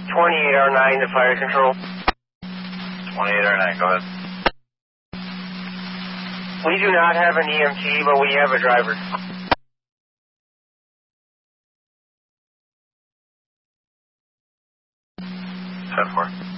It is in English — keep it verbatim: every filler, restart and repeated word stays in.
twenty-eight R nine to fire control. twenty-eight R nine, go ahead. We do not have an E M T, but we have a driver. ten four.